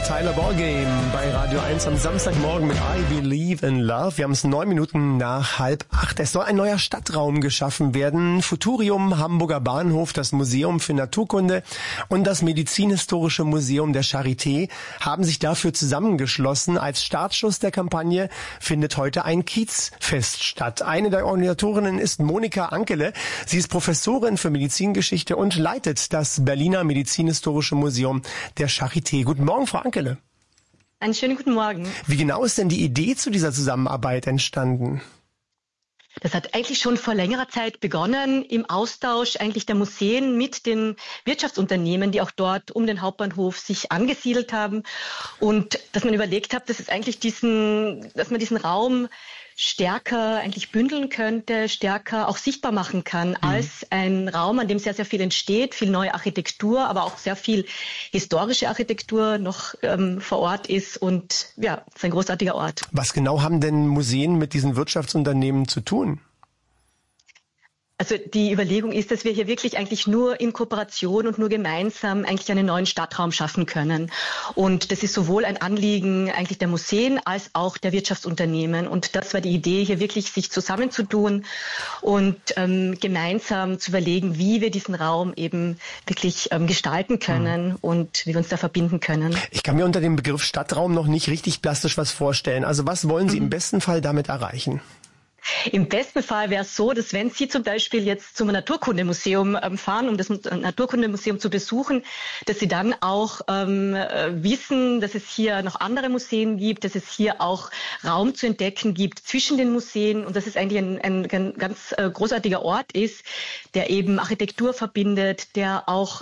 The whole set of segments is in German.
Tyler Ballgame bei Radio 1 am Samstagmorgen mit I Believe in Love. Wir haben es 9 Minuten nach 7:30. Es soll ein neuer Stadtraum geschaffen werden. Futurium, Hamburger Bahnhof, das Museum für Naturkunde und das Medizinhistorische Museum der Charité haben sich dafür zusammengeschlossen. Als Startschuss der Kampagne findet heute ein Kiezfest statt. Eine der Organisatorinnen ist Monika Ankele. Sie ist Professorin für Medizingeschichte und leitet das Berliner Medizinhistorische Museum der Charité. Guten Morgen, Frau Ankele. Einen schönen guten Morgen. Wie genau ist denn die Idee zu dieser Zusammenarbeit entstanden? Das hat eigentlich schon vor längerer Zeit begonnen, im Austausch eigentlich der Museen mit den Wirtschaftsunternehmen, die auch dort um den Hauptbahnhof sich angesiedelt haben. Und dass man überlegt hat, dass man diesen Raum stärker eigentlich bündeln könnte, stärker auch sichtbar machen kann als ein Raum, an dem sehr, sehr viel entsteht, viel neue Architektur, aber auch sehr viel historische Architektur noch vor Ort ist. Und ja, es ist ein großartiger Ort. Was genau haben denn Museen mit diesen Wirtschaftsunternehmen zu tun? Also die Überlegung ist, dass wir hier wirklich eigentlich nur in Kooperation und nur gemeinsam eigentlich einen neuen Stadtraum schaffen können. Und das ist sowohl ein Anliegen eigentlich der Museen als auch der Wirtschaftsunternehmen. Und das war die Idee, hier wirklich sich zusammenzutun und gemeinsam zu überlegen, wie wir diesen Raum eben wirklich gestalten können und wie wir uns da verbinden können. Ich kann mir unter dem Begriff Stadtraum noch nicht richtig plastisch was vorstellen. Also was wollen Sie im besten Fall damit erreichen? Im besten Fall wäre es so, dass wenn Sie zum Beispiel jetzt zum Naturkundemuseum fahren, um das Naturkundemuseum zu besuchen, dass Sie dann auch wissen, dass es hier noch andere Museen gibt, dass es hier auch Raum zu entdecken gibt zwischen den Museen und dass es eigentlich ein ganz großartiger Ort ist, der eben Architektur verbindet, der auch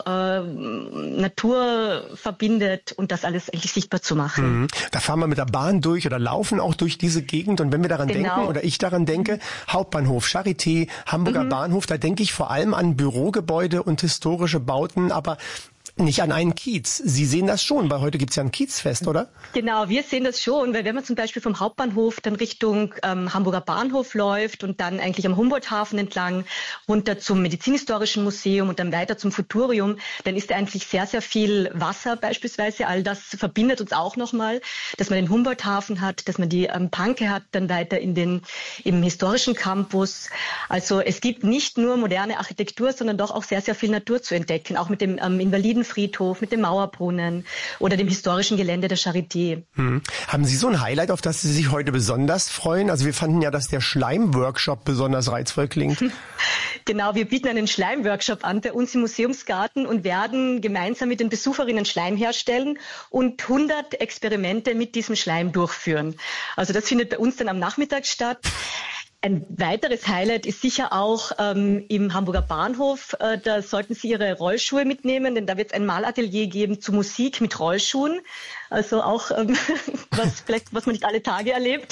Natur verbindet und das alles eigentlich sichtbar zu machen. Da fahren wir mit der Bahn durch oder laufen auch durch diese Gegend und wenn wir daran denken oder ich daran denke, Hauptbahnhof, Charité, Hamburger Bahnhof, da denke ich vor allem an Bürogebäude und historische Bauten, aber nicht an einen Kiez. Sie sehen das schon, weil heute gibt's ja ein Kiezfest, oder? Genau, wir sehen das schon, weil wenn man zum Beispiel vom Hauptbahnhof dann Richtung Hamburger Bahnhof läuft und dann eigentlich am Humboldthafen entlang runter zum Medizinhistorischen Museum und dann weiter zum Futurium, dann ist da eigentlich sehr, sehr viel Wasser beispielsweise. All das verbindet uns auch nochmal, dass man den Humboldthafen hat, dass man die Panke hat, dann weiter im historischen Campus. Also es gibt nicht nur moderne Architektur, sondern doch auch sehr, sehr viel Natur zu entdecken, auch mit dem Invalidenfriedhof, mit dem Mauerbrunnen oder dem historischen Gelände der Charité. Haben Sie so ein Highlight, auf das Sie sich heute besonders freuen? Also wir fanden ja, dass der Schleimworkshop besonders reizvoll klingt. Genau, wir bieten einen Schleimworkshop an bei uns im Museumsgarten und werden gemeinsam mit den Besucherinnen Schleim herstellen und 100 Experimente mit diesem Schleim durchführen. Also das findet bei uns dann am Nachmittag statt. Ein weiteres Highlight ist sicher auch im Hamburger Bahnhof. Da sollten Sie Ihre Rollschuhe mitnehmen, denn da wird es ein Malatelier geben zu Musik mit Rollschuhen. Also auch was man nicht alle Tage erlebt.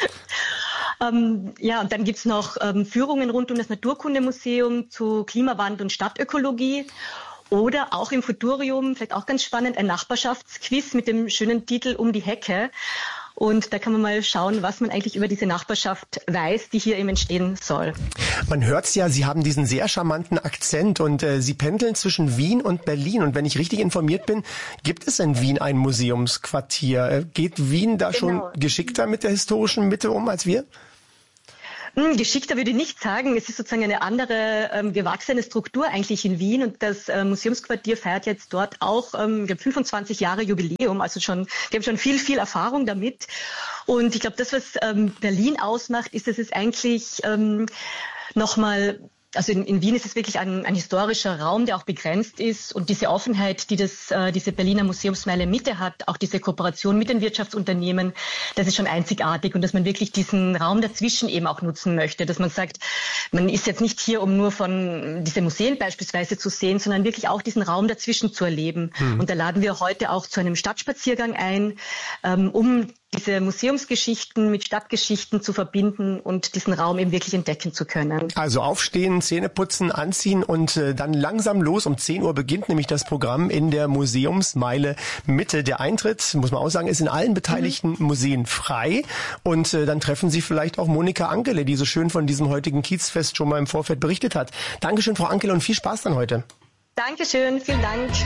Ja, und dann gibt's noch Führungen rund um das Naturkundemuseum zu Klimawandel und Stadtökologie. Oder auch im Futurium, vielleicht auch ganz spannend, ein Nachbarschaftsquiz mit dem schönen Titel Um die Hecke. Und da kann man mal schauen, was man eigentlich über diese Nachbarschaft weiß, die hier eben entstehen soll. Man hört's ja, Sie haben diesen sehr charmanten Akzent und Sie pendeln zwischen Wien und Berlin. Und wenn ich richtig informiert bin, gibt es in Wien ein Museumsquartier. Geht Wien da schon geschickter mit der historischen Mitte um als wir? Geschickter würde ich nicht sagen. Es ist sozusagen eine andere gewachsene Struktur eigentlich in Wien und das Museumsquartier feiert jetzt dort auch 25 Jahre Jubiläum. Also die haben schon viel Erfahrung damit. Und ich glaube, das, was Berlin ausmacht, ist, dass es eigentlich nochmal... Also in Wien ist es wirklich ein historischer Raum, der auch begrenzt ist und diese Offenheit, die diese Berliner Museumsmeile Mitte hat, auch diese Kooperation mit den Wirtschaftsunternehmen, das ist schon einzigartig und dass man wirklich diesen Raum dazwischen eben auch nutzen möchte, dass man sagt, man ist jetzt nicht hier, um nur von diese Museen beispielsweise zu sehen, sondern wirklich auch diesen Raum dazwischen zu erleben. Und da laden wir heute auch zu einem Stadtspaziergang ein, um diese Museumsgeschichten mit Stadtgeschichten zu verbinden und diesen Raum eben wirklich entdecken zu können. Also aufstehen, Zähne putzen, anziehen und dann langsam los. Um 10 Uhr beginnt nämlich das Programm in der Museumsmeile Mitte. Der Eintritt, muss man auch sagen, ist in allen beteiligten Museen frei. Und dann treffen Sie vielleicht auch Monika Ankele, die so schön von diesem heutigen Kiezfest schon mal im Vorfeld berichtet hat. Dankeschön, Frau Ankele, und viel Spaß dann heute. Dankeschön, vielen Dank.